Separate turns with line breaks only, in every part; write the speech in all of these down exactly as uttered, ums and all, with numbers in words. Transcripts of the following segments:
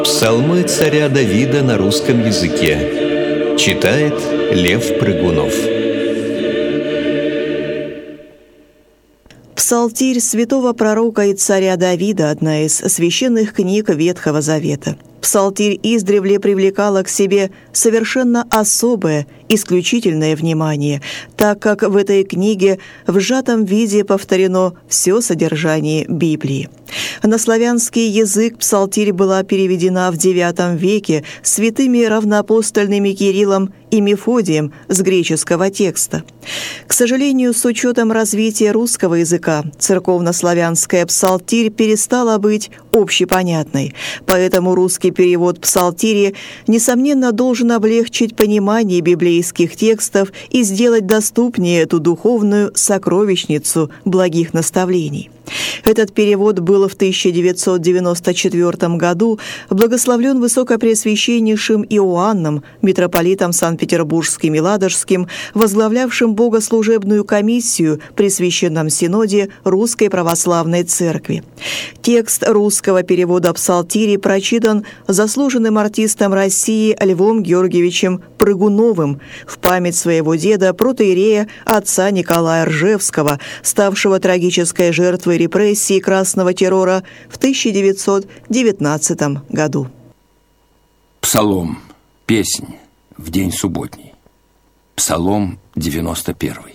Псалмы царя Давида на русском языке. Читает Лев Прыгунов.
Псалтирь святого пророка и царя Давида – одна из священных книг Ветхого Завета. Псалтирь издревле привлекала к себе совершенно особое, исключительное внимание, так как в этой книге в сжатом виде повторено все содержание Библии. На славянский язык псалтирь была переведена в девятом веке святыми равноапостольными Кириллом и Мефодием с греческого текста. К сожалению, с учетом развития русского языка, церковно-славянская псалтирь перестала быть общепонятной, поэтому русский перевод псалтири, несомненно, должен облегчить понимание библейских текстов и сделать доступнее эту духовную сокровищницу благих наставлений. Этот перевод был в тысяча девятьсот девяносто четвёртом году благословлен высокопреосвященнейшим Иоанном, митрополитом Санкт-Петербургским и Ладожским, возглавлявшим богослужебную комиссию при Священном Синоде Русской Православной Церкви. Текст русского перевода псалтири прочитан заслуженным артистом России Львом Георгиевичем Прыгуновым в память своего деда протоиерея отца Николая Ржевского, ставшего трагической жертвой репрессий красного террора в тысяча девятьсот девятнадцатом году.
Псалом, песнь в день субботний. Псалом девяносто первый.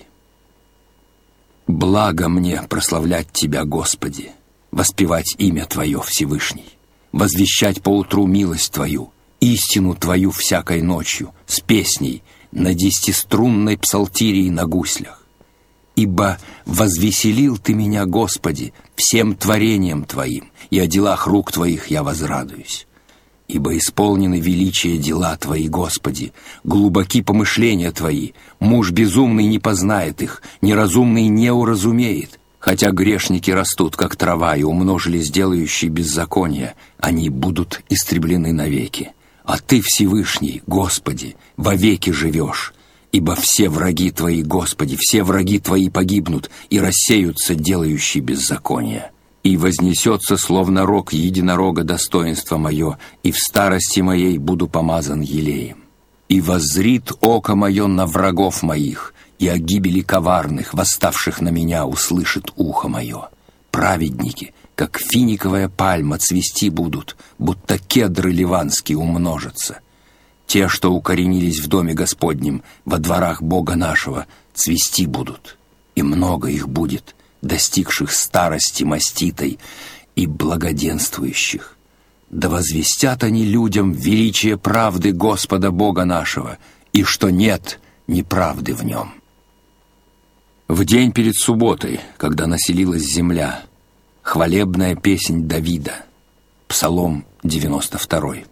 Благо мне прославлять Тебя, Господи, воспевать имя Твое Всевышний, возвещать поутру милость Твою, истину Твою всякой ночью, с песней на десятиструнной псалтирии на гуслях. Ибо возвеселил Ты меня, Господи, всем творением Твоим, и о делах рук Твоих я возрадуюсь. Ибо исполнены величие дела Твои, Господи, глубоки помышления Твои, муж безумный не познает их, неразумный не уразумеет. Хотя грешники растут, как трава, и умножились делающие беззаконие, они будут истреблены навеки. А Ты, Всевышний, Господи, вовеки живешь. Ибо все враги Твои, Господи, все враги Твои погибнут, и рассеются делающие беззаконие. И вознесется, словно рог единорога, достоинство мое, и в старости моей буду помазан елеем. И воззрит око мое на врагов моих, и о гибели коварных, восставших на меня, услышит ухо мое. Праведники, как финиковая пальма, цвести будут, будто кедры ливанские умножатся. Те, что укоренились в доме Господнем, во дворах Бога нашего, цвести будут, и много их будет, достигших старости маститой и благоденствующих. Да возвестят они людям величие правды Господа Бога нашего, и что нет неправды в нем. В день перед субботой, когда населилась земля, хвалебная песнь Давида, Псалом девяносто второй.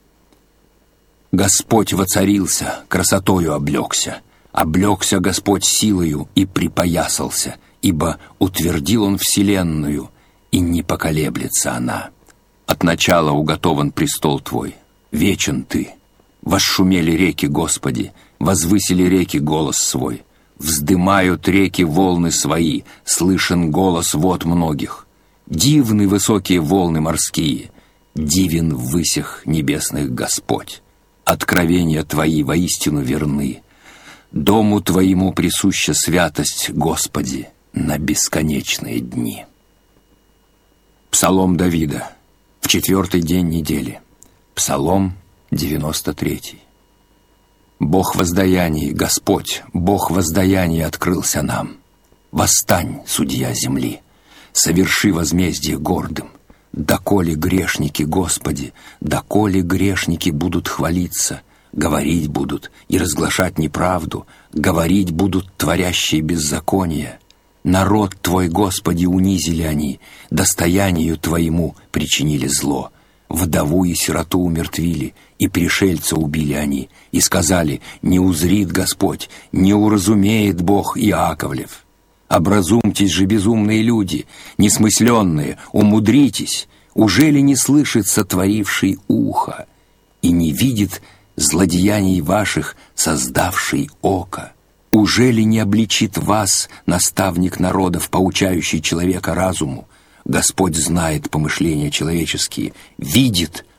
Господь воцарился, красотою облегся, облегся Господь силою и припоясался, ибо утвердил Он вселенную, и не поколеблется она. От начала уготован престол Твой, вечен Ты. Восшумели реки, Господи, возвысили реки голос свой. Вздымают реки волны свои, слышен голос вод многих. Дивны высокие волны морские, дивен в высях небесных Господь. Откровения Твои воистину верны. Дому Твоему присуща святость, Господи, на бесконечные дни. Псалом Давида в четвертый день недели. Псалом девяносто третий. Бог воздаяний, Господь, Бог воздаяний открылся нам. Восстань, судья земли, соверши возмездие гордым. Доколе грешники, Господи, доколе грешники будут хвалиться, говорить будут и разглашать неправду, говорить будут творящие беззаконие. Народ Твой, Господи, унизили они, достоянию Твоему причинили зло. Вдову и сироту умертвили, и пришельца убили они, и сказали: не узрит Господь, не уразумеет Бог Иаковлев. Образумьтесь же, безумные люди, несмысленные, умудритесь, ужели не слышит сотворивший ухо, и не видит злодеяний ваших создавший око? Ужели не обличит вас наставник народов, поучающий человека разуму? Господь знает помышления человеческие, видит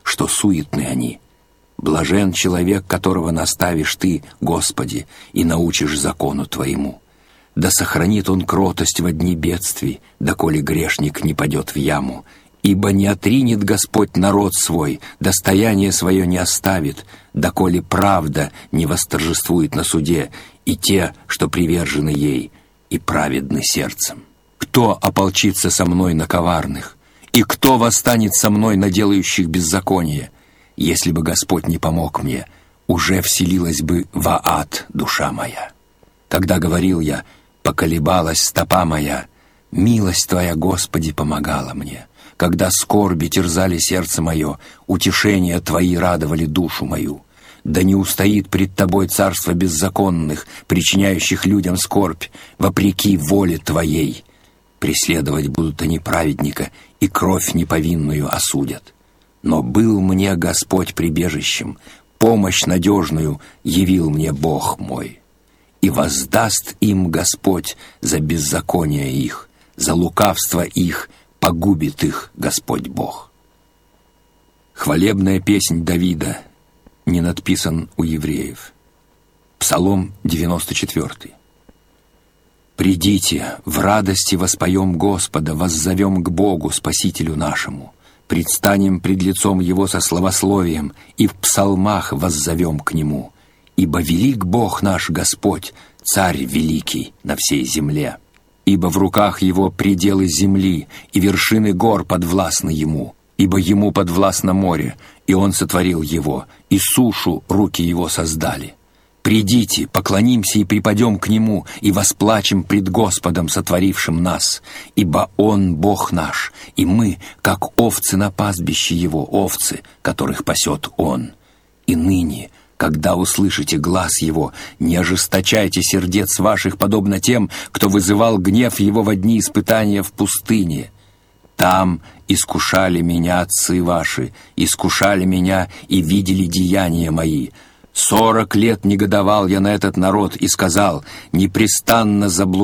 что суетны они. Блажен человек, которого наставишь Ты, Господи, и научишь закону Твоему. Да сохранит он кротость во дни бедствий, доколе грешник не падет в яму. Ибо не отринет Господь народ свой, достояние свое не оставит, доколе правда не восторжествует на суде, и те, что привержены ей, и праведны сердцем. Кто ополчится со мной на коварных, и кто восстанет со мной на делающих беззаконие? Если бы Господь не помог мне, уже вселилась бы во ад душа моя. Когда говорил я, поколебалась стопа моя, милость Твоя, Господи, помогала мне. Когда скорби терзали сердце мое, утешения Твои радовали душу мою. Да не устоит пред Тобой царство беззаконных, причиняющих людям скорбь, вопреки воле Твоей. Преследовать будут они праведника, и кровь неповинную осудят. Но был мне Господь прибежищем, помощь надежную явил мне Бог мой. И воздаст им Господь за беззаконие их, за лукавство их, погубит их Господь Бог. Хвалебная песнь Давида, не надписан у евреев. Псалом девяносто четвёртый. «Придите, в радости воспоем Господа, воззовем к Богу, Спасителю нашему, предстанем пред лицом Его со славословием и в псалмах воззовем к Нему, ибо велик Бог наш Господь, Царь великий на всей земле. Ибо в руках Его пределы земли, и вершины гор подвластны Ему, ибо Ему подвластно море, и Он сотворил его, и сушу руки Его создали. Придите, поклонимся и припадем к Нему, и восплачем пред Господом, сотворившим нас, ибо Он Бог наш, и мы, как овцы на пастбище Его, овцы, которых пасет Он. И ныне, когда услышите глас Его, не ожесточайте сердец ваших, подобно тем, кто вызывал гнев Его во дни испытания в пустыне. Там искушали меня отцы ваши, искушали меня и видели деяния мои. Сорок лет негодовал я на этот народ и сказал: непрестанно заблуждаю.